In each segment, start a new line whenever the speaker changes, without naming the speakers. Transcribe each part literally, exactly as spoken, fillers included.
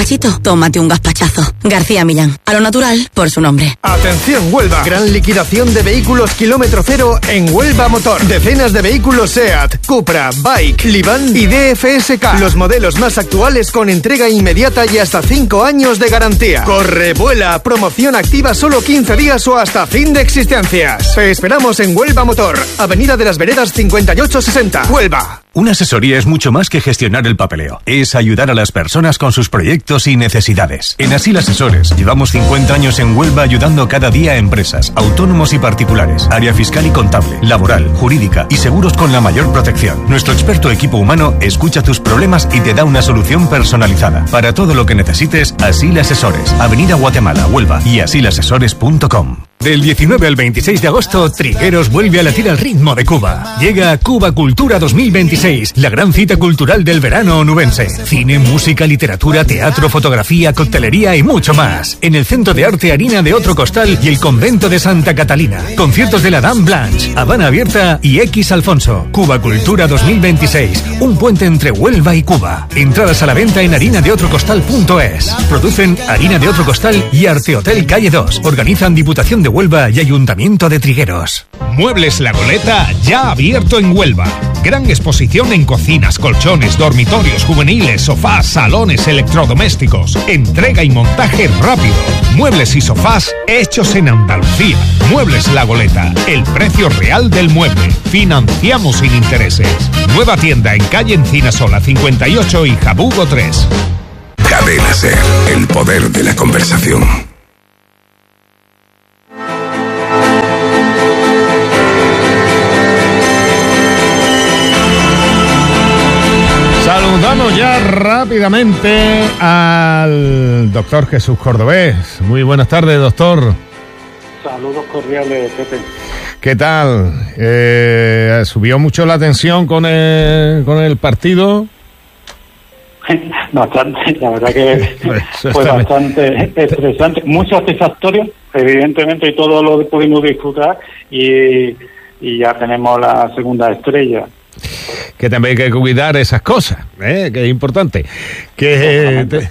despachito, tómate un gazpachazo. García Millán, a lo natural por su nombre.
Atención Huelva, gran liquidación de vehículos kilómetro cero en Huelva Motor. Decenas de vehículos SEAT, Cupra, Bike, Livan y D F S K. Los modelos más actuales con entrega inmediata y hasta cinco años de garantía. Corre, vuela, promoción activa solo quince días o hasta fin de existencias. Te esperamos en Huelva Motor, Avenida de las Veredas cincuenta y ocho sesenta, Huelva.
Una asesoría es mucho más que gestionar el papeleo. Es ayudar a las personas con sus proyectos y necesidades. En Asil Asesores llevamos cincuenta años en Huelva ayudando cada día a empresas, autónomos y particulares, área fiscal y contable, laboral, jurídica y seguros con la mayor protección. Nuestro experto equipo humano escucha tus problemas y te da una solución personalizada. Para todo lo que necesites, Asil Asesores, Avenida Guatemala, Huelva y asil asesores punto com.
Del diecinueve al veintiséis de agosto, Trigueros vuelve a latir al ritmo de Cuba. Llega Cuba Cultura dos mil veintiséis, la gran cita cultural del verano onubense. Cine, música, literatura, teatro, fotografía, coctelería y mucho más. En el Centro de Arte Harina de Otro Costal y el Convento de Santa Catalina. Conciertos de la Dame Blanche, Habana Abierta y X Alfonso. Cuba Cultura dos mil veintiséis, un puente entre Huelva y Cuba. Entradas a la venta en harina de otro costal punto es. Producen Harina de Otro Costal y Arte Hotel Calle dos. Organizan Diputación de Huelva y Ayuntamiento de Trigueros.
Muebles La Goleta ya abierto en Huelva. Gran exposición en cocinas, colchones, dormitorios juveniles, sofás, salones, electrodomésticos. Entrega y montaje rápido. Muebles y sofás hechos en Andalucía. Muebles La Goleta. El precio real del mueble. Financiamos sin intereses. Nueva tienda en calle Encinasola cincuenta y ocho y Jabugo tres.
Cadena SER. El poder de la conversación.
Saludamos ya rápidamente al doctor Jesús Cordobés. Muy buenas tardes, doctor.
Saludos cordiales, Pepe.
¿Qué tal? Eh, ¿Subió mucho la tensión con el, con el partido?
Bastante, la verdad que fue bastante estresante, muy satisfactorio, evidentemente, y todo lo pudimos disfrutar, y, y ya tenemos la segunda estrella.
Que también hay que cuidar esas cosas, ¿eh? Que es importante. Que, te,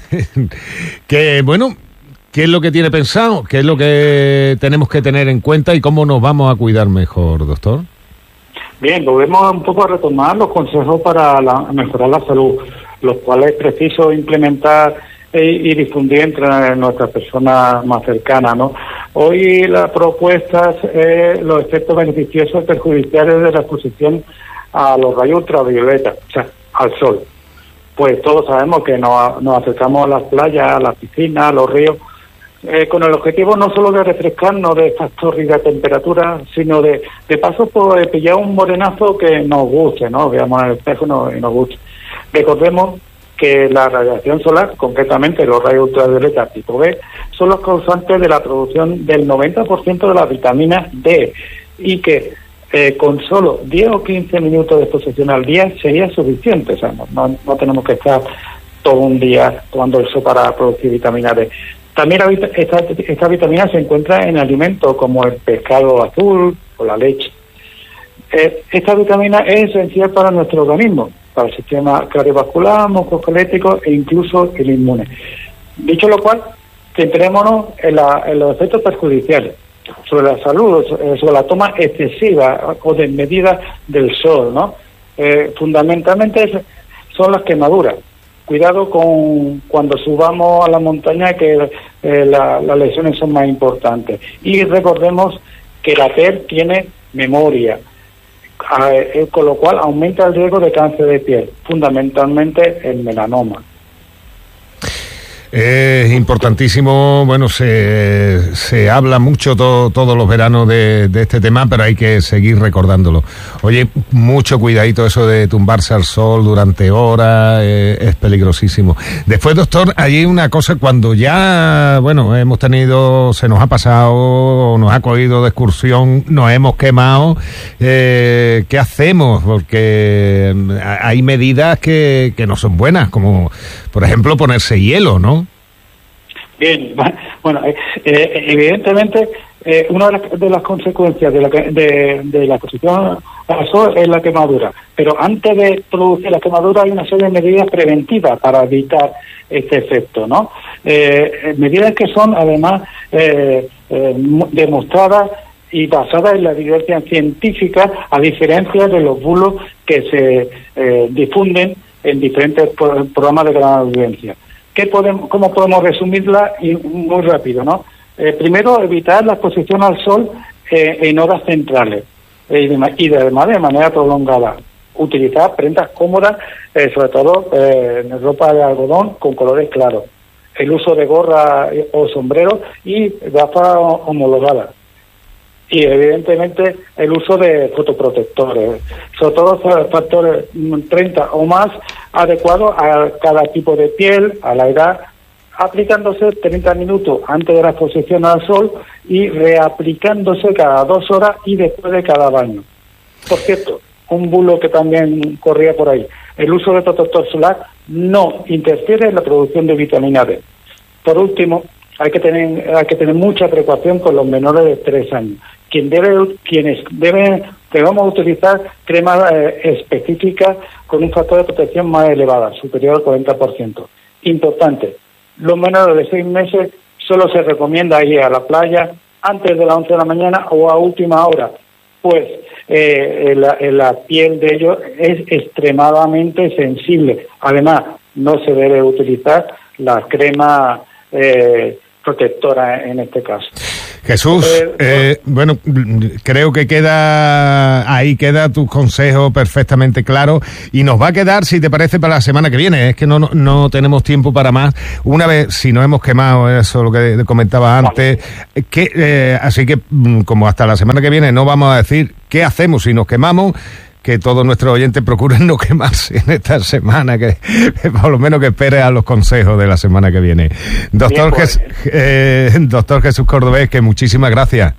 que, bueno, ¿qué es lo que tiene pensado? ¿Qué es lo que tenemos que tener en cuenta y cómo nos vamos a cuidar mejor, doctor?
Bien, volvemos un poco a retomar los consejos para la, mejorar la salud, los cuales es preciso implementar e, y difundir entre nuestras personas más cercanas, ¿no? Hoy la propuesta es eh, los efectos beneficiosos y perjudiciales de la exposición a los rayos ultravioleta, o sea, al sol. Pues todos sabemos que nos, nos acercamos a las playas, a las piscinas, a los ríos, eh, con el objetivo no solo de refrescarnos de estas tórridas temperaturas, sino de, de paso pues, pillar un morenazo que nos guste, ¿no? Veamos en el espejo no, y nos guste. Recordemos que la radiación solar, concretamente los rayos ultravioleta tipo B, son los causantes de la producción del noventa por ciento de la vitamina D, y que Eh, con solo diez o quince minutos de exposición al día sería suficiente. O sea, no, no, no tenemos que estar todo un día tomando el sol para producir vitamina D. También la, esta, esta vitamina se encuentra en alimentos como el pescado azul o la leche. Eh, esta vitamina es esencial para nuestro organismo, para el sistema cardiovascular, musculoesquelético e incluso el inmune. Dicho lo cual, centrémonos en, la, en los efectos perjudiciales sobre la salud, sobre la toma excesiva o desmedida del sol, ¿no? Eh, fundamentalmente son las quemaduras. Cuidado con cuando subamos a la montaña, que eh, la, las lesiones son más importantes. Y recordemos que la piel tiene memoria, eh, con lo cual aumenta el riesgo de cáncer de piel, fundamentalmente el melanoma.
Es importantísimo, bueno, se, se habla mucho to, todos los veranos de, de este tema, pero hay que seguir recordándolo. Oye, mucho cuidadito eso de tumbarse al sol durante horas, eh, es peligrosísimo. Después, doctor, hay una cosa, cuando ya, bueno, hemos tenido, se nos ha pasado, nos ha cogido de excursión, nos hemos quemado, eh, ¿qué hacemos? Porque hay medidas que, que no son buenas, como, por ejemplo, ponerse hielo, ¿no?
Bien, bueno, eh, evidentemente eh, una de las, de las consecuencias de la, de, de la exposición al sol es la quemadura. Pero antes de producir la quemadura hay una serie de medidas preventivas para evitar este efecto, ¿no? Eh, medidas que son además eh, eh, demostradas y basadas en la evidencia científica, a diferencia de los bulos que se eh, difunden en diferentes pro- programas de gran audiencia. ¿Qué podemos, ¿Cómo podemos resumirla? Y muy rápido, ¿no? Eh, primero, evitar la exposición al sol eh, en horas centrales eh, y, de, y de, además de manera prolongada. Utilizar prendas cómodas, eh, sobre todo eh, ropa de algodón con colores claros. El uso de gorra o sombrero y gafas homologadas. Y evidentemente el uso de fotoprotectores, sobre todo factores treinta o más, adecuados a cada tipo de piel, a la edad, aplicándose treinta minutos antes de la exposición al sol y reaplicándose cada dos horas y después de cada baño. Por cierto, un bulo que también corría por ahí, el uso de protector solar no interfiere en la producción de vitamina D. Por último, hay que tener hay que tener mucha precaución con los menores de tres años. Quien debe, quienes deben, debemos utilizar cremas eh, específicas con un factor de protección más elevado, superior al cuarenta por ciento. Importante, los menores de seis meses solo se recomienda ir a la playa antes de las once de la mañana o a última hora, pues eh, la, la piel de ellos es extremadamente sensible. Además, no se debe utilizar la crema eh, protectora en este caso.
Jesús, eh, eh, bueno, creo que queda ahí queda tu consejo perfectamente claro y nos va a quedar, si te parece, para la semana que viene. Es que no no, no tenemos tiempo para más. Una vez, si nos hemos quemado, eso lo que comentaba antes, que eh, así que como hasta la semana que viene no vamos a decir qué hacemos si nos quemamos. Que todos nuestros oyentes procuren no quemarse en esta semana, que, que por lo menos que espere a los consejos de la semana que viene. Doctor, Bien, pues, Jes, eh, doctor Jesús Cordobés, que muchísimas gracias.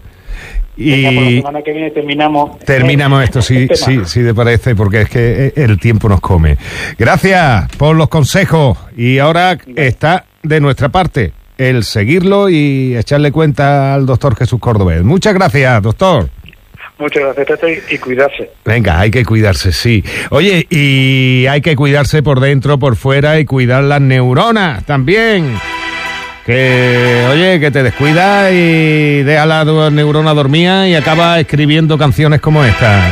Y
por la semana que viene terminamos.
Terminamos esto, sí, sí, sí, te parece, porque es que el tiempo nos come. Gracias por los consejos y ahora está de nuestra parte el seguirlo y echarle cuenta al doctor Jesús Cordobés. Muchas gracias, doctor.
Muchas gracias, Tete, y cuidarse.
Venga, hay que cuidarse, sí. Oye, y hay que cuidarse por dentro, por fuera y cuidar las neuronas también. Que, oye, que te descuidas y deja la neurona dormida y acaba escribiendo canciones como esta.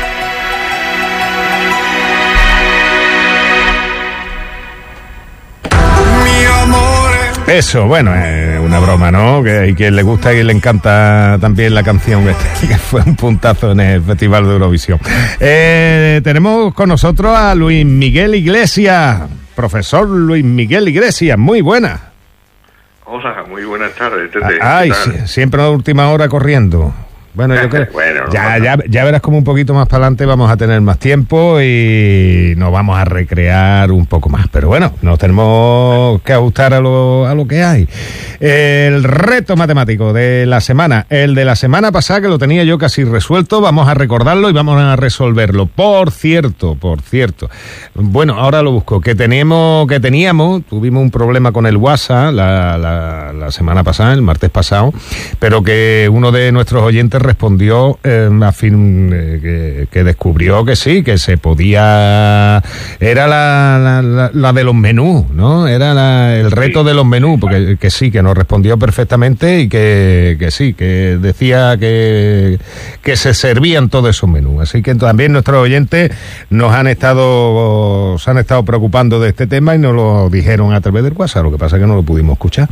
Eso, bueno, es una broma, ¿no? Que hay quien le gusta y le encanta también la canción este, que fue un puntazo en el Festival de Eurovisión. Eh, tenemos con nosotros a Luis Miguel Iglesias, profesor Luis Miguel Iglesias, muy buena.
Hola, muy buenas tardes. Tete.
Ay, sí, siempre a la última hora corriendo. Bueno, yo creo bueno, ya, no ya, ya verás como un poquito más para adelante vamos a tener más tiempo y nos vamos a recrear un poco más. Pero bueno, nos tenemos que ajustar a lo, a lo que hay. El reto matemático de la semana, el de la semana pasada, que lo tenía yo casi resuelto, vamos a recordarlo y vamos a resolverlo. Por cierto, por cierto, bueno, ahora lo busco, que tenemos, que teníamos, tuvimos un problema con el WhatsApp la, la, la semana pasada, el martes pasado, pero que uno de nuestros oyentes respondió eh, a fin, eh, que, que descubrió que sí, que se podía, era la, la, la, la de los menús, ¿no? Era la, el reto de los menús, porque que sí, que nos respondió perfectamente y que, que sí, que decía que, que se servían todos esos menús. Así que también nuestros oyentes nos han estado, se han estado preocupando de este tema y nos lo dijeron a través del WhatsApp, lo que pasa es que no lo pudimos escuchar.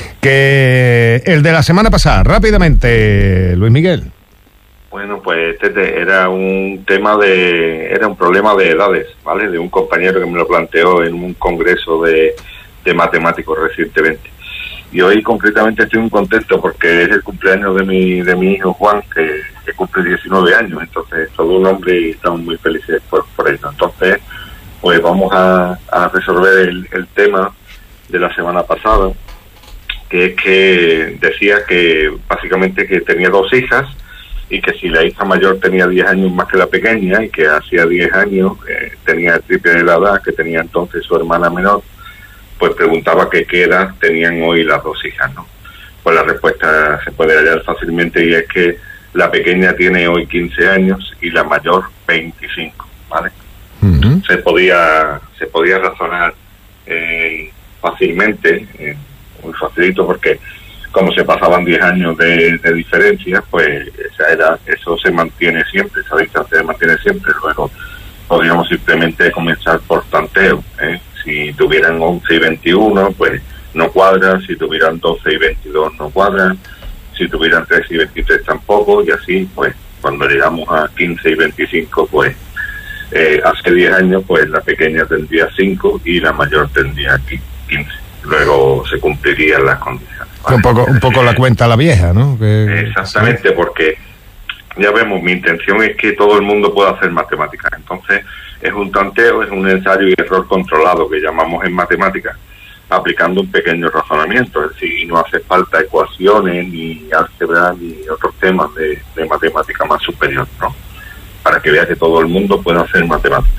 Que el de la semana pasada, rápidamente, Luis Miguel.
Bueno, pues este era un tema de, era un problema de edades, ¿vale? De un compañero que me lo planteó en un congreso de, de matemáticos recientemente. Y hoy concretamente estoy muy contento porque es el cumpleaños de mi, de mi hijo Juan, que, que cumple diecinueve años, entonces todo un hombre y estamos muy felices por, por eso. Entonces, pues vamos a, a resolver el, el tema de la semana pasada, que es que decía que básicamente que tenía dos hijas y que si la hija mayor tenía diez años más que la pequeña y que hacía diez años eh, tenía el triple de la edad que tenía entonces su hermana menor, pues preguntaba que qué edad tenían hoy las dos hijas, ¿no? pues la respuesta se puede hallar fácilmente, y es que la pequeña tiene hoy quince años y la mayor veinticinco, ¿vale? Uh-huh. Se podía se podía razonar eh, fácilmente, eh, muy facilito, porque como se pasaban diez años de, de diferencia, pues esa era, eso se mantiene siempre, esa distancia se mantiene siempre. Luego podríamos simplemente comenzar por tanteo, ¿eh? Si tuvieran once y veintiuno, pues no cuadra; si tuvieran doce y veintidós, no cuadra; si tuvieran trece y veintitrés, tampoco; y así, pues cuando llegamos a quince y veinticinco, pues eh, hace diez años, pues la pequeña tendría cinco y la mayor tendría quince. Luego se cumplirían las condiciones, ¿vale?
Un poco, un poco la cuenta la vieja, ¿no? Que,
exactamente, sí. Porque ya vemos, mi intención es que todo el mundo pueda hacer matemáticas. Entonces es un tanteo, es un ensayo y error controlado que llamamos en matemáticas, aplicando un pequeño razonamiento. Es decir, y no hace falta ecuaciones ni álgebra ni otros temas de, de matemática más superior, ¿no? Para que vea que todo el mundo pueda hacer matemáticas.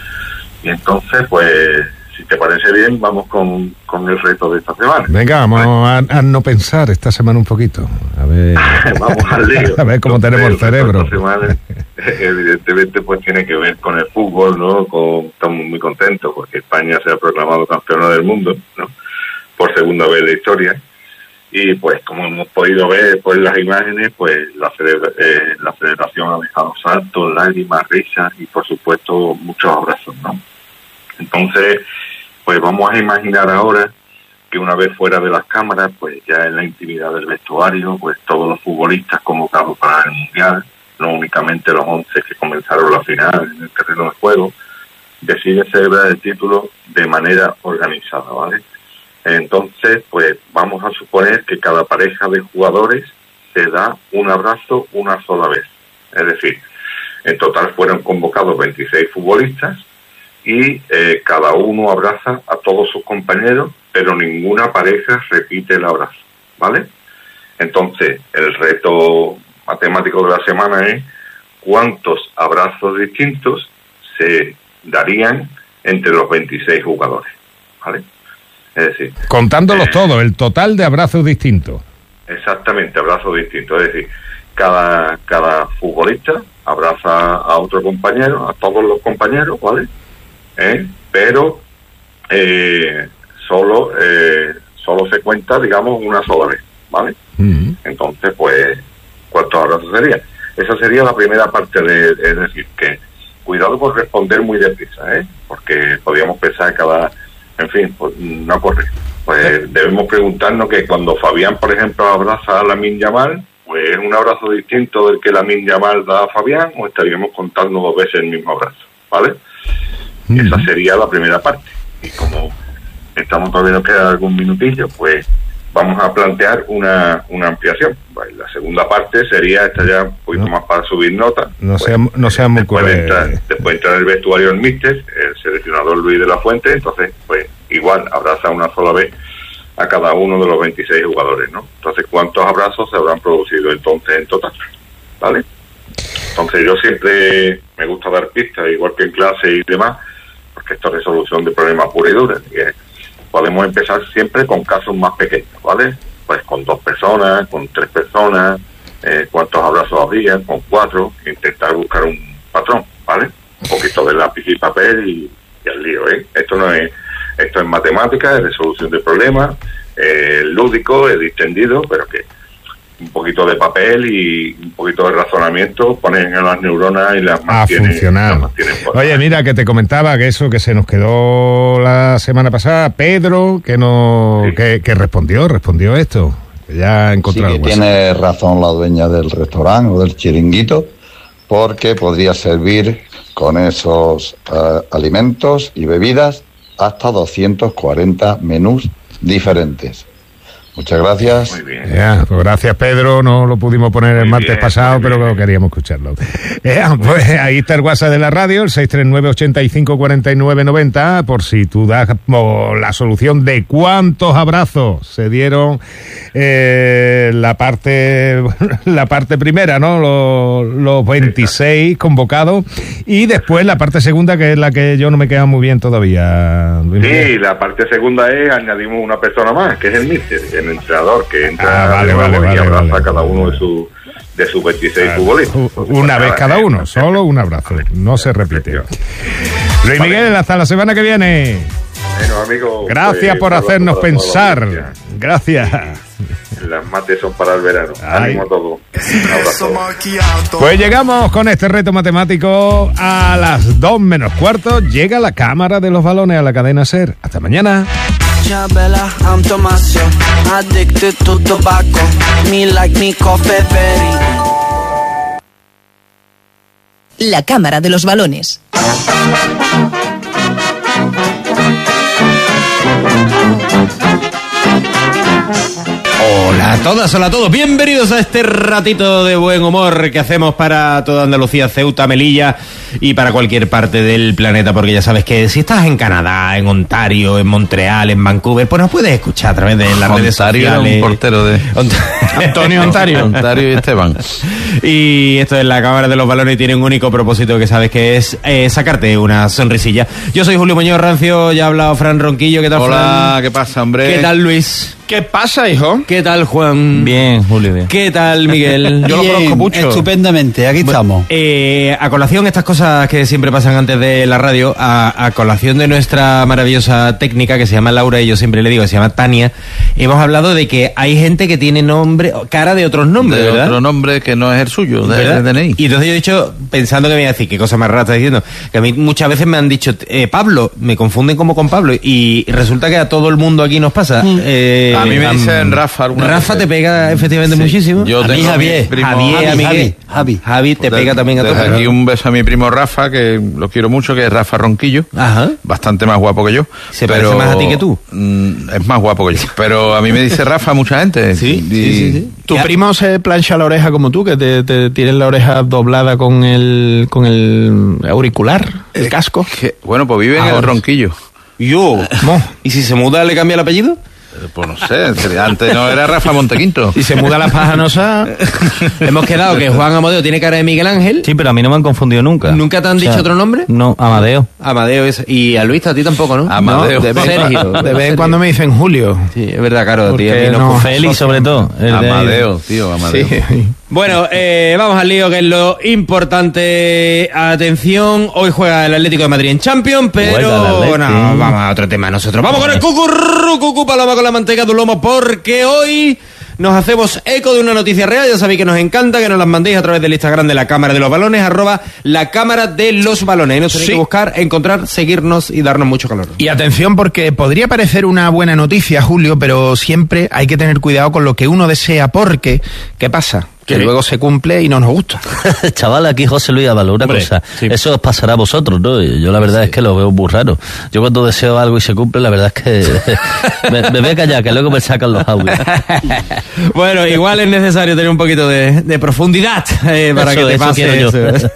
Y entonces, pues, si te parece bien, vamos con, con el reto de esta semana.
Venga, vamos ¿vale? a, a no pensar esta semana un poquito. A ver,
vamos al lío.
A ver cómo tenemos el cerebro.
Esta semana, evidentemente, pues tiene que ver con el fútbol, ¿no? Con, estamos muy contentos porque España se ha proclamado campeona del mundo, ¿no? Por segunda vez en la historia. Y pues, como hemos podido ver por las imágenes, pues la, celebra, eh, la celebración ha dejado saltos, lágrimas, risas y, por supuesto, muchos abrazos, ¿no? Entonces, pues vamos a imaginar ahora que una vez fuera de las cámaras, pues ya en la intimidad del vestuario, pues todos los futbolistas convocados para el Mundial, no únicamente los once que comenzaron la final en el terreno de juego, deciden celebrar el título de manera organizada, ¿vale? Entonces, pues vamos a suponer que cada pareja de jugadores se da un abrazo una sola vez. Es decir, en total fueron convocados veintiséis futbolistas, y eh, cada uno abraza a todos sus compañeros, pero ninguna pareja repite el abrazo, ¿vale? Entonces, el reto matemático de la semana es cuántos abrazos distintos se darían entre los veintiséis jugadores, ¿vale? Es decir,
contándolos
eh,
todos, el total de abrazos distintos.
Exactamente, abrazos distintos. Es decir, cada, cada futbolista abraza a otro compañero, a todos los compañeros, ¿vale? ¿Eh? Pero eh, solo eh, solo se cuenta, digamos, una sola vez, ¿vale? Uh-huh. Entonces, pues, ¿cuántos abrazos serían? Esa sería la primera parte de, es decir, que cuidado con responder muy deprisa, ¿eh? Porque podríamos pensar cada, en fin, pues, no corre. Pues debemos preguntarnos que cuando Fabián, por ejemplo, abraza a Lamine Yamal, pues es un abrazo distinto del que Lamine Yamal da a Fabián, o estaríamos contando dos veces el mismo abrazo, ¿vale? Uh-huh. Esa sería la primera parte. Y como estamos todavía nos queda algún minutillo, pues vamos a plantear una, una ampliación. Pues la segunda parte sería esta ya un poquito no. más para subir nota.
No
pues,
sea, no sea muy
después, de entrar, después de entrar el vestuario el míster, el seleccionador Luis de la Fuente, entonces pues igual abraza una sola vez a cada uno de los veintiséis jugadores, ¿no? Entonces, ¿cuántos abrazos se habrán producido entonces en total? ¿Vale? Entonces yo siempre me gusta dar pistas, igual que en clase y demás, porque esto es resolución de problemas pura y dura. Y es, podemos empezar siempre con casos más pequeños, ¿vale? Pues con dos personas, con tres personas, eh, cuántos abrazos habría, con cuatro, intentar buscar un patrón, ¿vale? Un poquito de lápiz y papel y, y al lío, ¿eh? Esto no es, esto es matemática, es resolución de problemas, eh, lúdico, es distendido, pero que un poquito de papel y un poquito de razonamiento ponen en las neuronas y las mantienen.
A funcionar. Oye, mira, que te comentaba que eso que se nos quedó la semana pasada, Pedro, que no sí. que, que respondió, respondió esto, que ya ha encontrado.
Sí, que tiene razón la dueña del restaurante o del chiringuito, porque podría servir con esos uh, alimentos y bebidas hasta doscientos cuarenta menús diferentes. Muchas gracias.
Muy bien.
Ya, pues gracias, Pedro. No lo pudimos poner el muy martes bien, pasado, pero queríamos escucharlo. Ya, pues ahí está el WhatsApp de la radio, el seis tres nueve, ochenta y cinco, cuarenta y nueve, noventa, por si tú das oh, la solución de cuántos abrazos se dieron eh, la parte la parte primera, ¿no? Los, los veintiséis convocados, y después la parte segunda, que es la que yo no me queda muy bien todavía.
Sí, la parte segunda es añadimos una persona más, que es el míster. el entrenador que entra
Ah, vale, vale,
y
vale,
abraza
vale.
a cada uno de sus de sus veintiséis futbolistas.
Una vez cada uno, solo un abrazo, no se repite. Luis Miguel, hasta la semana que viene.
Bueno, amigo,
Gracias
pues,
por
un abrazo
hacernos
para toda la
pensar.
audiencia.
Gracias.
Las mates son para el verano.
Ay.
Ánimo a todos. Un abrazo.
Pues llegamos con este reto matemático a las dos menos cuarto. Llega la cámara de los balones a la cadena SER. Hasta mañana.
Bella, I'm Tomasio, addicted to tobacco, me like me coffee berry.
La cámara de los balones.
Hola a todas, hola a todos, bienvenidos a este ratito de buen humor que hacemos para toda Andalucía, Ceuta, Melilla y para cualquier parte del planeta, porque ya sabes que si estás en Canadá, en Ontario, en Montreal, en Vancouver, pues nos puedes escuchar a través de las redes
Ontario era
sociales.
un portero de
Antonio Ontario.
Ontario y Esteban.
Y esto es la cámara de los balones y tiene un único propósito que sabes que es eh, sacarte una sonrisilla. Yo soy Julio Muñoz Rancio, ya ha hablado Fran Ronquillo, ¿qué tal,
Hola,
Fran?
¿qué pasa, hombre?
¿Qué tal, Luis?
¿Qué pasa, hijo?
¿Qué tal, Juan?
Bien, Julio, bien.
¿Qué tal, Miguel?
Yo lo conozco mucho.
Estupendamente, aquí estamos.
Eh, a colación, estas cosas que siempre pasan antes de la radio, a, a colación de nuestra maravillosa técnica que se llama Laura, y yo siempre le digo que se llama Tania, hemos hablado de que hay gente que tiene nombre, cara de otros nombres,
De
¿verdad?
otro nombre que no es el suyo, de,
¿verdad?
de D N I.
Y entonces yo he dicho, pensando que me iba a decir, qué cosa más rara está diciendo, que a mí muchas veces me han dicho, eh, Pablo, me confunden como con Pablo, y resulta que a todo el mundo aquí nos pasa.
Mm.
Eh,
A mí me
a-
dicen Rafa alguna
Rafa
vez.
te pega efectivamente
Sí.
muchísimo.
Yo
a mí
tengo
Javier,
mi primo-
Javier,
Javi,
a Miguel.
Javi,
Javi te
De-
pega también a
desde
todos.
aquí un beso a mi primo Rafa, que lo quiero mucho, que es Rafa Ronquillo.
Ajá.
Bastante más guapo que yo.
¿Se
pero,
parece más a ti que tú?
mm, es más guapo que yo. Pero a mí me dice Rafa mucha gente.
Sí,
Y-
sí, sí, sí.
¿Tu
Ya-
primo se plancha la oreja como tú, que te, te tienes la oreja doblada con el, con el auricular, el casco?
que- bueno, pues vive en
Ahora
el
sí.
Ronquillo.
Yo.
Mo.
¿Y si se muda le cambia el apellido?
Eh, Pues no sé, antes no era Rafa Montequinto.
Si se muda la pajanosa,
Hemos quedado que Juan Amadeo tiene cara de Miguel Ángel.
Sí, pero a mí no me han confundido nunca.
¿Nunca te han
O sea,
dicho otro nombre?
No, Amadeo.
Amadeo es. Y a Luis, a ti tampoco, ¿no?
Amadeo.
de vez,
Sergio.
de vez en cuando me dicen Julio.
Sí, es verdad, claro, a ti a
Porque
mí no.
no-
Félix, sobre todo. el de-
Amadeo, tío, Amadeo.
Sí.
Bueno, eh, vamos al lío, que es lo importante. Atención, hoy juega el Atlético de Madrid en Champions,
Juega el
pero
Atleti.
no, vamos a otro tema nosotros. Vamos con el cucurru, cucu paloma con la manteca de un lomo, porque hoy nos hacemos eco de una noticia real. Ya sabéis que nos encanta que nos las mandéis a través del Instagram de la Cámara de los Balones, arroba la Cámara de los Balones. Y nos tenéis
Sí.
que buscar, encontrar, seguirnos y darnos mucho calor.
Y atención, porque podría parecer una buena noticia, Julio, pero siempre hay que tener cuidado con lo que uno desea, porque, ¿qué pasa? Que
¿Qué?
luego se cumple y no nos gusta.
Chaval, aquí José Luis Ábalos, una
Hombre,
cosa.
sí.
Eso os pasará a vosotros, ¿no? Y yo la verdad es que lo veo muy raro. Yo cuando deseo algo y se cumple, la verdad es que me, me voy a callar, que luego me sacan los audios.
Bueno, igual es necesario tener un poquito de, de profundidad eh, para
Eso,
que te
eso
pase
quiero yo.
eso.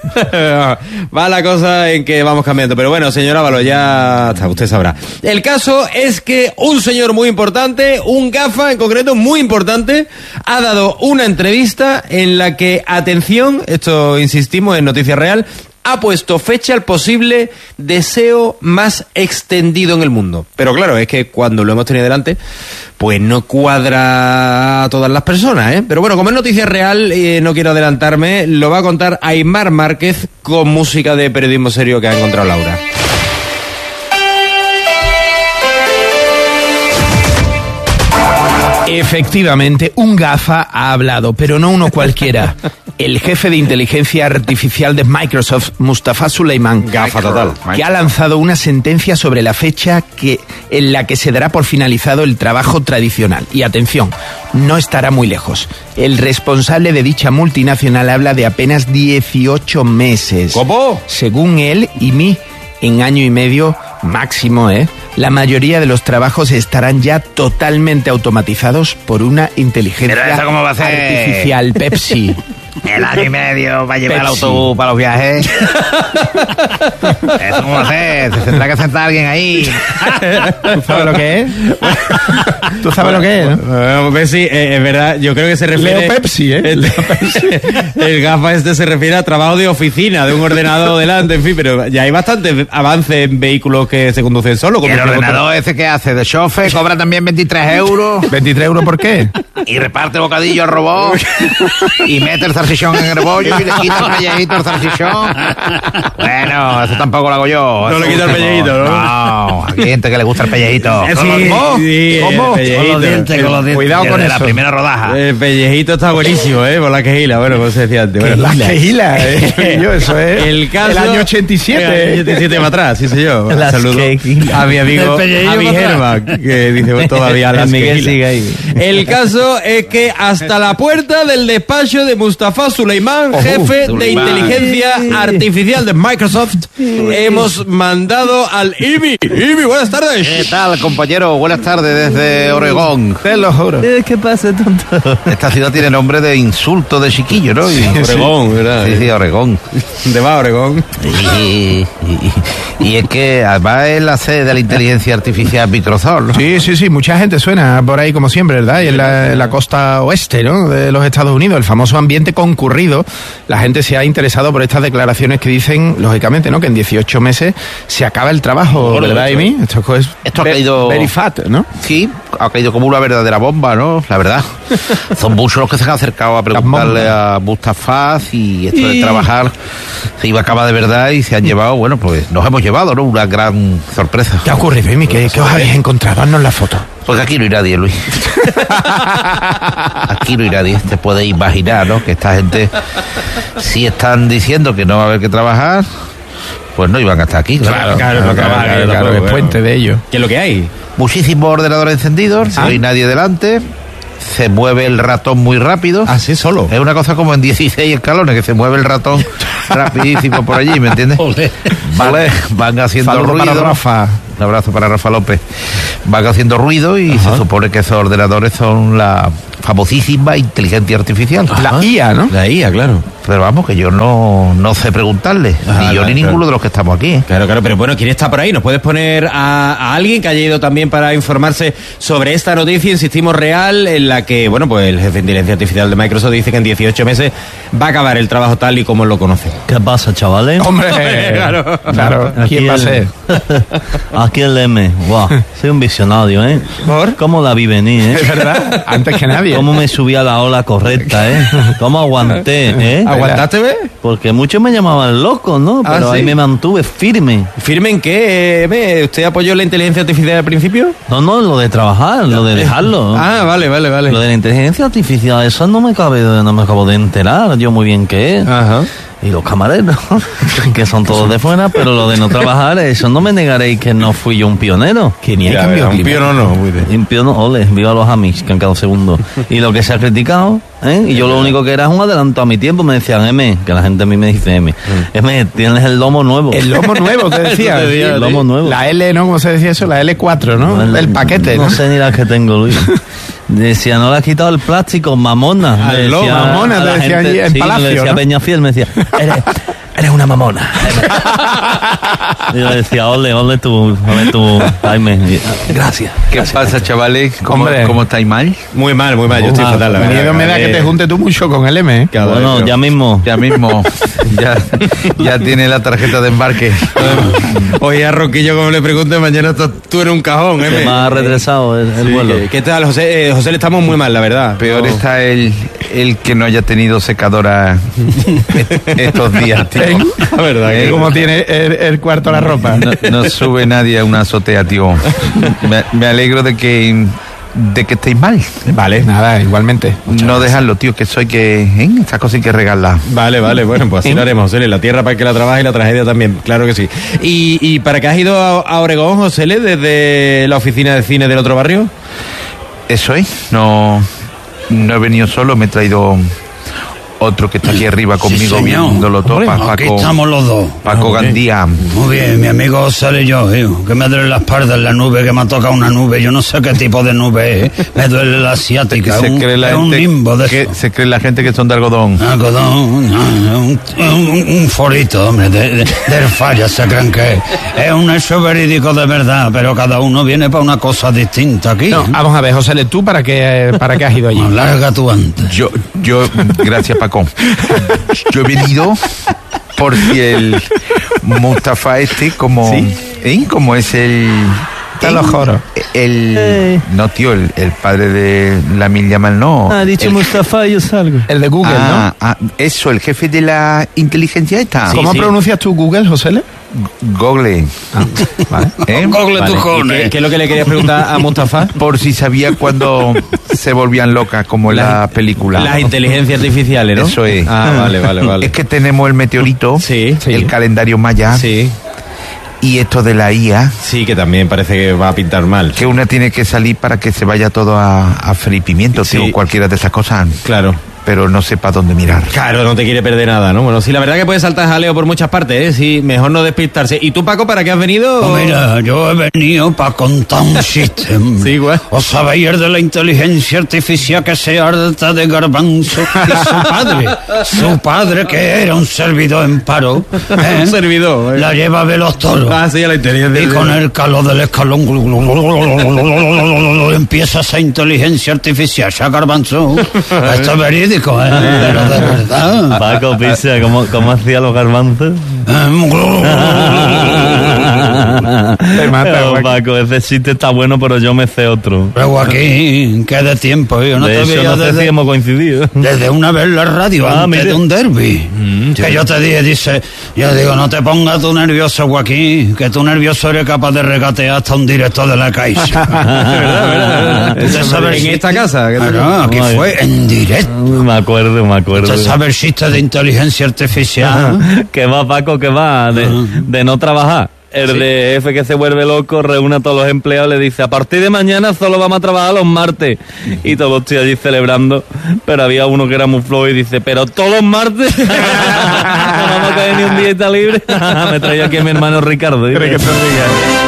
Va la cosa en que vamos cambiando. Pero bueno, señor Ábalos, ya está, usted sabrá. El caso es que un señor muy importante, un gafa en concreto muy importante, ha dado una entrevista en la que, atención, esto insistimos en noticia real, ha puesto fecha al posible deseo más extendido en el mundo. Pero claro, es que cuando lo hemos tenido delante, pues no cuadra a todas las personas, ¿eh? Pero bueno, como es noticia real, eh, no quiero adelantarme, lo va a contar Aimar Márquez con música de periodismo serio que ha encontrado Laura.
Efectivamente, un gafa ha hablado, pero no uno cualquiera. El jefe de inteligencia artificial de Microsoft, Mustafa Suleyman,
Gafa total.
que ha lanzado una sentencia sobre la fecha que, en la que se dará por finalizado el trabajo tradicional. Y atención, no estará muy lejos. El responsable de dicha multinacional habla de apenas dieciocho meses.
¿Cómo?
Según él y mí, en año y medio máximo, ¿eh? La mayoría de los trabajos estarán ya totalmente automatizados por una inteligencia
¿Pero eso cómo va a ser?
artificial. Pepsi.
El año y medio va a llevar el
Pepsi.
autobús para los viajes. Eso no lo sé, se tendrá que sentar alguien ahí.
¿Tú sabes lo que es? ¿Tú sabes lo que es, no?
Bueno, Pepsi, eh, es verdad, yo creo que se refiere...
Leo Pepsi, ¿eh?
El, el gafa este se refiere a trabajo de oficina, de un ordenador delante, en fin, pero ya hay bastante avance en vehículos que se conducen solo.
Y el ordenador ese que hace de chofe cobra también veintitrés euros.
¿veintitrés euros por qué?
Y reparte bocadillo al robot. Y mete el salchichón en el bollo y le quita el pellejito al salchichón. Bueno, eso tampoco lo hago yo.
No
Eso
le quita el
último.
pellejito, ¿no?
No, hay gente que le gusta el pellejito.
Sí,
¿Con los
¿Cómo? sí,
¿Cómo?
el pellejito.
Con los dientes, con los dientes.
Cuidado con
Desde
eso.
la primera rodaja.
El pellejito está buenísimo, ¿eh? Por la quejila, bueno, como se decía antes. Bueno,
La quejila, eh. Yo, eso es
El caso...
el año ochenta y siete.
El año ochenta y siete para atrás, sí señor.
Las
Saludo
quejilas.
a mi amigo
El pellejillo
Javi
para atrás.
Herman, que dice bueno, todavía las
Miguel
quejilas.
sigue ahí.
El caso es que hasta la puerta del despacho de Mustafa Suleimán,
Ojo,
jefe
Suleimán.
de inteligencia artificial de Microsoft, hemos mandado al I M I. I M I, buenas tardes.
¿Qué tal, compañero? Buenas tardes desde Oregón.
Te lo juro.
Eh, ¿Qué pasa, tonto?
Esta ciudad tiene nombre de insulto de chiquillo, ¿no? Y-
Oregón, ¿verdad?
Sí, sí, Oregón.
¿De va Oregón?
Y, y- y es que además es la sede de la inteligencia artificial Microsoft, ¿no?
Sí, sí, sí, mucha gente suena por ahí como siempre, ¿verdad? Y en la, en la costa oeste, ¿no? De los Estados Unidos, el famoso ambiente concurrido. La gente se ha interesado por estas declaraciones que dicen, lógicamente, ¿no? Que en dieciocho meses se acaba el trabajo,
Gordo,
¿verdad,
esto.
Amy? Esto es
Esto ha
ve-
caído-
very fat, ¿no?
Sí, ha caído como una verdadera bomba, ¿no? La verdad. Son muchos los que se han acercado a preguntarle a Mustafa si esto de
Y-
trabajar se iba a acabar de verdad y se han llevado, bueno, pues nos hemos llevado, ¿no? Una gran sorpresa.
¿Qué ha ocurrido, Amy? ¿Qué, qué os habéis encontrado? Haznos la foto.
Porque aquí no hay nadie, Luis. Aquí no hay nadie. Te puedes imaginar, ¿no? Que esta gente, si están diciendo que no va a haber que trabajar, pues no iban a estar aquí.
Claro, claro, claro, claro, claro, es puente de ello.
¿Qué es lo que hay?
Muchísimos ordenadores encendidos, no hay nadie delante, se mueve el ratón muy rápido.
Así solo.
Es una cosa como en dieciséis escalones, que se mueve el ratón rapidísimo por allí, ¿me entiendes? Van, van haciendo
Saludo
ruido.
para Rafa.
Un abrazo para Rafa López. Van haciendo ruido y se supone que esos ordenadores son la famosísima inteligencia artificial.
La I A, ¿no?
La I A, claro.
Pero vamos, que yo no, no sé preguntarle,
Ah,
ni yo
claro,
ni ninguno
claro.
de los que estamos aquí. ¿eh?
Claro, claro, pero bueno, ¿quién está por ahí? ¿Nos puedes poner a, a alguien que haya ido también para informarse sobre esta noticia, insistimos, real, en la que, bueno, pues el jefe de inteligencia artificial de Microsoft dice que en dieciocho meses va a acabar el trabajo tal y como lo conoce?
¿Qué pasa, chavales?
Hombre,
Claro.
claro. ¿Quién va a
el-
ser?
Aquí el M. Guau, soy un visionario, ¿eh?
¿Por?
¿Cómo la vi venir, eh?
Es verdad, antes que nadie.
¿Cómo me subí a la ola correcta, eh? ¿Cómo aguanté, eh?
¿Aguantaste, ve?
Porque muchos me llamaban loco, ¿no?
Ah,
Pero
¿sí?
ahí me mantuve firme.
¿Firme en qué? eh, ve? ¿Usted apoyó la inteligencia artificial al principio?
No, no, lo de trabajar, lo de dejarlo.
Ah, vale, vale, vale.
Lo de la inteligencia artificial, eso no me cabe, no me acabo de enterar yo muy bien qué es.
Ajá.
Y los camareros, que son todos de fuera, pero lo de no trabajar, eso no me negaréis que no fui yo un pionero.
Que ni hay
Ya,
cambio
verá, un
climático.
pío no, no. muy bien.
Un piono, ole, viva los amis que han quedado segundos. Y lo que se ha criticado, ¿eh? Y yo lo único que era es un adelanto a mi tiempo, me decían M, que la gente a mí me dice M. M, tienes el lomo nuevo.
El lomo nuevo, te decía.
Eso te decía, el lomo nuevo.
La L, ¿no? ¿Cómo se decía eso? La L cuatro, ¿no?
El-
El paquete, ¿no?
No sé ni la que tengo, Luis. Decía, no le has quitado el plástico, mamona.
Ah,
Le
lo,
decía
mamona,
a
te
la
decía
gente-
allí en
sí,
Palacio,
le decía
¿no?
Peñafiel, me decía, eres, eres una mamona. Y yo decía, ole, ole tú, ole tú, Jaime. Y, Gracias.
¿Qué pasa, chavales? ¿Cómo,
Hombre.
¿Cómo estáis mal?
Muy mal, muy mal. Yo estoy
Ah,
fatal, la verdad.
Miedo me da que te junte tú mucho con el M, ¿eh?
Cada
Bueno,
vez,
ya mismo.
Ya mismo, ya, ya tiene la tarjeta de embarque.
Oye, a Roquillo, como le pregunte, mañana estás tú en un cajón, ¿eh?
Se me ha retrasado el, el
Sí,
vuelo.
¿qué- ¿Qué tal, José? Eh, José, le estamos muy mal, la verdad.
Peor
No.
está el, el que no haya tenido secadora estos días, tío.
La verdad
Eh,
que...
¿Cómo tiene el, el cuarto la ropa?
No, no sube nadie a una azotea, tío. Me, me alegro de que de que estéis mal.
Vale, nada, igualmente.
No dejarlo, tío, que eso hay que... ¿eh? Estas cosas hay que regalar.
Vale, vale, bueno, pues así lo haremos, José. La tierra para que la trabaje y la tragedia también, claro que sí. ¿Y, y para qué has ido a, a Oregón, José, desde la oficina de cine del otro barrio?
Eso es. No, no he venido solo, me he traído
otro que está aquí arriba conmigo
Sí, señor.
viéndolo todo.
Hombre,
Pa-
aquí
Paco,
estamos los dos.
Paco
Hombre.
Gandía.
Muy bien, mi amigo sale yo, hijo, que me duele la espalda en la nube, que me ha tocado una nube, yo no sé qué tipo de nube es, me duele la asiática, es
se
un,
cree la
es un
gente
nimbo de
que
eso.
se cree la gente que son de algodón.
Algodón, un, un, un forito, hombre, de, de, del falla se creen que es. Es un hecho verídico de verdad, pero cada uno viene para una cosa distinta aquí.
No, vamos a ver, José, ¿tú para qué, para qué has ido allí?
Larga tú antes.
Yo, yo, gracias Paco. Yo he venido porque el Mustafa este, como,
¿Sí?
¿eh? Como es el...
Está los joros.
El,
Eh.
no, tío, el, el padre de la Yamal, no.
Ha dicho
el,
Mustafa y yo salgo.
El de Google,
ah, ah, eso, el jefe de la inteligencia esta.
¿no? ¿Cómo
sí.
pronuncias tú Google, José?
Google.
Vale.
¿Eh?
Google
Vale,
tu
¿y
cojones.
qué, qué es lo que le querías preguntar a Mustafa?
Por si sabía cuando se volvían locas, como en la película.
Las inteligencias artificiales, ¿no?
Eso es.
Ah, vale, vale, vale.
Es que tenemos el meteorito,
Sí, sí.
el calendario maya
Sí,
y esto de la I A,
sí, que también parece que va a pintar mal.
que una tiene que salir para que se vaya todo a, a freipimiento,
Sí.
tío, cualquiera de esas cosas.
Claro.
Pero no sepa dónde mirar.
Claro, no te quiere perder nada, ¿no? Bueno, sí, la verdad que puede saltar jaleo por muchas partes, ¿eh? Sí, mejor no despistarse. ¿Y tú, Paco, para qué has venido?
Pues mira, yo he venido para contar un chiste.
Sí, güey.
¿Os sabéis el de la inteligencia artificial que se harta de garbanzo? Y su padre, su padre que era un servidor en paro, ¿eh?
Un servidor, ¿eh?
la lleva a ver los toros.
Ah, sí, a la inteligencia.
Y con el calor del escalón empieza esa inteligencia artificial, ya garbanzo. Esto es verídico, ¿eh? Pero de verdad.
Paco, pisa, ¿cómo, cómo hacía los garbanzos?
Te mata,
Oh,
Joaquín.
Paco, ese chiste está bueno, pero yo me sé otro.
Pero Joaquín, que de tiempo, yo no
de
te
hecho,
veía
no sé
desde,
si hemos coincidido.
desde una vez en la radio,
Ah,
antes
mire.
de un derbi. Que yo te dije, dice, yo digo, no te pongas tú nervioso, Joaquín, que tú nervioso eres capaz de regatear hasta un director de la Caixa.
De verdad, verdad, verdad.
¿Usted sabe el
En
chiste?
esta casa. que
Ah,
te-
no, aquí
Ay.
fue en directo.
Me acuerdo, me acuerdo.
¿Usted sabe el chiste de inteligencia artificial?
Que va, Paco, que va, de, de no trabajar. El de jefe que se vuelve loco, reúne a todos los empleados, le dice, a partir de mañana solo vamos a trabajar los martes. Y todos estoy allí celebrando, pero había uno que era muy flojo y dice, pero todos los martes no vamos a caer ni un día está libre. Me traía aquí a mi hermano Ricardo. ¿eh?
¿Crees que te diga?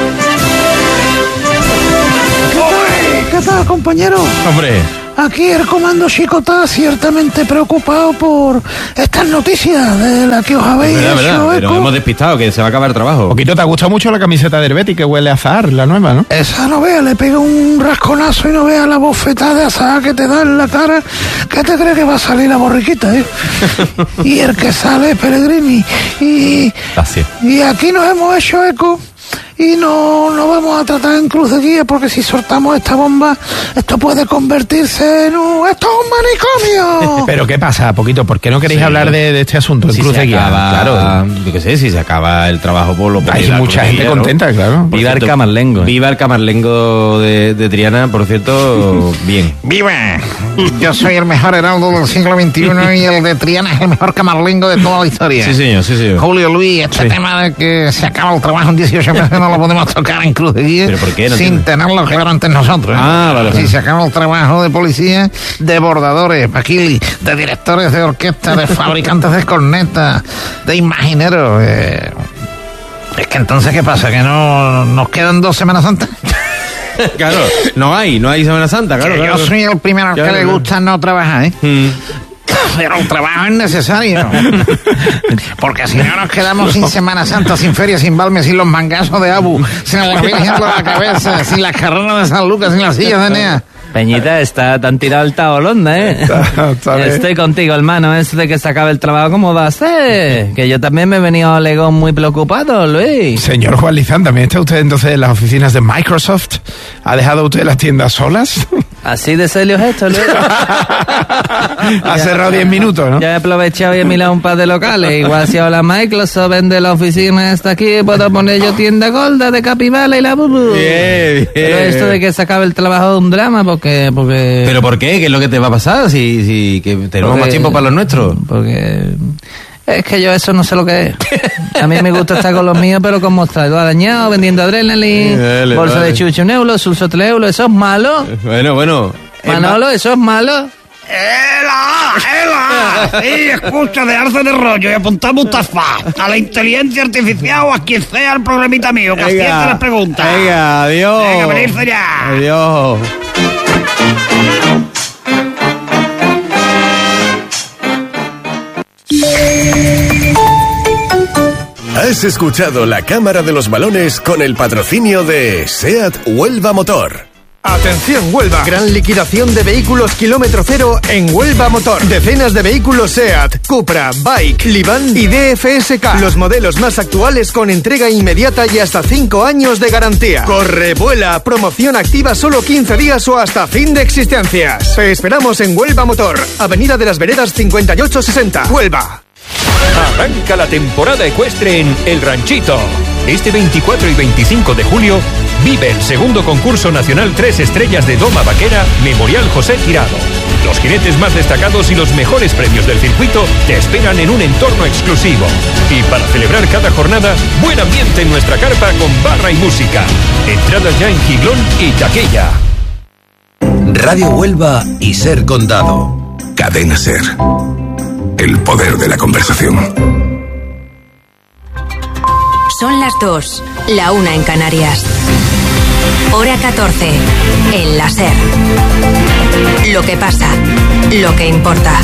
¿Qué tal, compañero?
Hombre,
Aquí el comando Chico está ciertamente preocupado por estas noticias de las que os habéis
verdad,
hecho
verdad. Pero
eco.
hemos despistado, que se va a acabar el trabajo.
Poquito, te ha gustado mucho la camiseta del Betis que huele a azahar, la nueva, ¿no?
Esa no vea, le pega un rasconazo y no vea la bofetada de azahar que te da en la cara. ¿Qué te crees que va a salir la borriquita, eh? Y el que sale es Pellegrini. Y,
Gracias.
y aquí nos hemos hecho eco. Y no, no vamos a tratar en cruz de guía porque si soltamos esta bomba, esto puede convertirse en un... ¡Esto es un manicomio!
Pero ¿qué pasa, Poquito? ¿Por qué no queréis
Sí.
hablar de, de este asunto en
Si
Cruz
se
de Guía?
acaba,
Claro.
yo qué sé, si se acaba el trabajo por lo por
Hay
la
mucha
Cruz de
gente
Guía, ¿no?
contenta, claro.
Por
Viva el
cierto,
Camarlengo.
Viva el Camarlengo de, de Triana, por cierto, bien.
¡Viva! Yo soy el mejor heraldo del siglo veintiuno y el de Triana es el mejor camarlengo de toda la historia.
Sí, señor, sí, señor.
Julio Luis, este
Sí.
tema de que se acaba el trabajo en dieciocho meses no lo podemos tocar en Cruz de Guía
¿Pero por qué? No
sin
entiendo.
tenerlo claro antes nosotros. ¿eh?
Ah, vale, vale.
Si se acaba el trabajo de policía, de bordadores, paquili, de directores de orquesta, de fabricantes de cornetas, de imagineros. eh, Es que entonces, ¿qué pasa? ¿Que no nos quedan dos Semanas Santas?
Claro, no hay, no hay Semana Santa, claro.
Que
claro.
yo soy el primero al que
Claro,
le
claro.
gusta no trabajar, ¿eh?
Mm.
Pero el trabajo es necesario. Porque si no nos quedamos sin Semana Santa, sin feria, sin Balmes, sin los mangazos de Abu, sin la Virgen de la Cabeza, sin las carreras de San Lucas, sin las sillas de Enea.
Peñita, está tan tirado el taolonda, ¿eh?
está bien.
Estoy contigo, hermano. Eso de que se acabe el trabajo, ¿cómo va a ser? Que yo también me he venido a Legón muy preocupado, Luis.
Señor Juan Lizán, ¿también está usted entonces en las oficinas de Microsoft? ¿Ha dejado usted las tiendas solas?
Así de serio es esto, Luis.
Ha cerrado diez minutos, ¿no?
Ya he aprovechado y he mirado un par de locales. Igual si ahora Microsoft vende la oficina esta aquí, puedo poner yo tienda Golda de Capibala y la bubu.
Bien, bien.
Pero esto de que se acabe el trabajo es un drama, porque... porque
¿Pero por qué? ¿Qué es lo que te va a pasar? Si, si que tenemos
Porque-
más tiempo para los nuestros.
Porque... Es que yo eso no sé lo que es. A mí me gusta estar con los míos, pero con mostrador arañado, vendiendo adrenaline,
Dale,
bolsa
vale.
de chucho un euro, sulso tres euros, eso es malo.
Bueno, bueno. Es
Manolo, eso es malo.
¡Ela! ¡Ela! Sí, escucha, dejarse de rollo y apuntar Mustafa a la inteligencia artificial o a quien sea el programita mío, que acierte las preguntas.
Venga, adiós.
Venga, venirse ya.
Adiós.
Has escuchado La Cámara de los Balones con el patrocinio de SEAT Huelva Motor.
Atención Huelva, gran liquidación de vehículos kilómetro cero en Huelva Motor. Decenas de vehículos SEAT, Cupra, Bike, Livan y D F S K. Los modelos más actuales con entrega inmediata y hasta cinco años de garantía. Corre, vuela, promoción activa solo quince días o hasta fin de existencias. Te esperamos en Huelva Motor, Avenida de las Veredas cincuenta y ocho sesenta, Huelva.
Arranca la temporada ecuestre en El Ranchito. Este veinticuatro y veinticinco de julio vive el segundo concurso nacional Tres Estrellas de Doma Vaquera Memorial José Tirado. Los jinetes más destacados y los mejores premios del circuito te esperan en un entorno exclusivo. Y para celebrar cada jornada, buen ambiente en nuestra carpa con barra y música. Entradas ya en Giglón y Taquilla.
Radio Huelva y Ser Condado. Cadena Ser. El poder de la conversación.
Son las dos, la una en Canarias. Hora catorce, en la Ser. Lo que pasa, lo que importa.